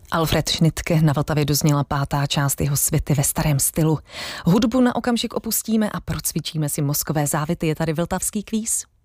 Alfred Schnittke, na Vltavě dozněla 5. část jeho svity ve starém stylu. Hudbu na okamžik opustíme a procvičíme si mozkové závity. Je tady vltavský kvíz.